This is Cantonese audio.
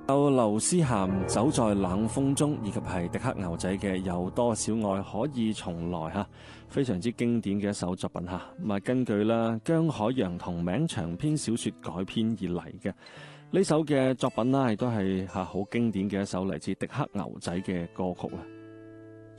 有劉思涵走在冷風中，以及係迪克牛仔嘅有多少愛可以重來嚇，非常之經典嘅一首作品嚇。咁啊，根據啦姜海洋同名長篇小説改編而嚟嘅呢首嘅作品啦，亦都係好經典嘅一首嚟自迪克牛仔嘅歌曲啦。